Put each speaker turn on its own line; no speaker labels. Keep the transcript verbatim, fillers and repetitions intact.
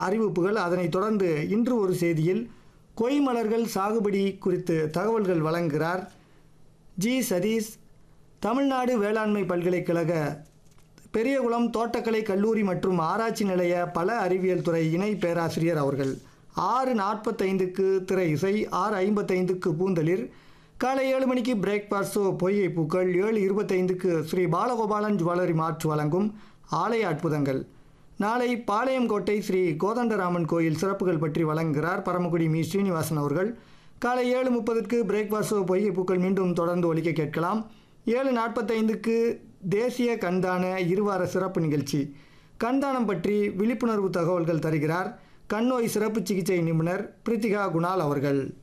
அறிவிப்புகள். அதனைத் தொடர்ந்து இன்று ஒரு செய்தியில் கொய் மலர்கள் சாகுபடி குறித்து தகவல்கள் வழங்குகிறார் ஜி சதீஷ், தமிழ்நாடு வேளாண்மை பல்கலைக்கழக பெரியகுளம் தோட்டக்கலை கல்லூரி மற்றும் ஆராய்ச்சி நிலைய பல அறிவியல் துறை இணை பேராசிரியர் அவர்கள். ஆறு நாற்பத்தைந்துக்கு திரை இசை, ஆறு ஐம்பத்தைந்துக்கு பூந்தளிர், காலை ஏழு மணிக்கு பிரேக்ஃபாஸ்ட் ஷோ பொய்கை பூக்கள், ஏழு இருபத்தைந்துக்கு ஸ்ரீ பாலகோபாலன் ஜுவல்லரி மார்ட் வழங்கும் ஆலய அற்புதங்கள். நாளை பாளையங்கோட்டை ஸ்ரீ கோதண்டராமன் கோயில் சிறப்புகள் பற்றி வழங்குகிறார் பரமக்குடி மீ ஸ்ரீனிவாசன் அவர்கள். காலை ஏழு முப்பதுக்கு பிரேக்ஃபாஸ்ட் ஷோ பொய்கை பூக்கள் மீண்டும் தொடர்ந்து ஒலிக்க கேட்கலாம். ஏழு நாற்பத்தைந்துக்கு தேசிய கண்தான இருவார சிறப்பு நிகழ்ச்சி. கண்தானம் பற்றி விழிப்புணர்வு தகவல்கள் தருகிறார் கண் நோய் சிறப்பு சிகிச்சை நிபுணர் பிரித்திகா குணால் அவர்கள்.